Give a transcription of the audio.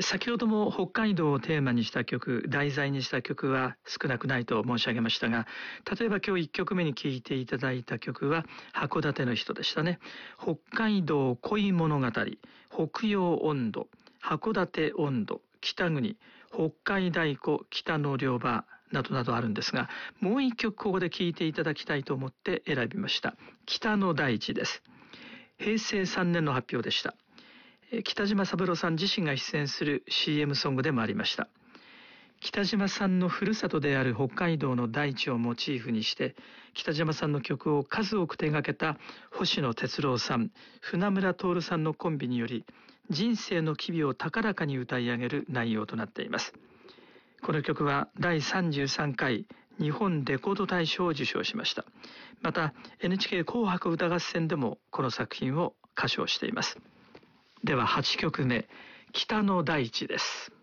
先ほども北海道をテーマにした曲、題材にした曲は少なくないと申し上げましたが、例えば今日1曲目に聴いていただいた曲は函館の人でしたね。北海道恋物語、北洋音頭、函館音頭、北国、北海太鼓、北の両場などなどあるんですが、もう一曲ここで聴いていただきたいと思って選びました。北の大地です。平成3年の発表でした。北島三郎さん自身が出演する CM ソングでもありました。北島さんのふるさとである北海道の大地をモチーフにして北島さんの曲を数多く手掛けた星野哲郎さん、船村徹さんのコンビにより人生の機微を高らかに歌い上げる内容となっています。この曲は第33回日本レコード大賞を受賞しました。また NHK 紅白歌合戦でもこの作品を歌唱しています。では8曲目、北の大地です。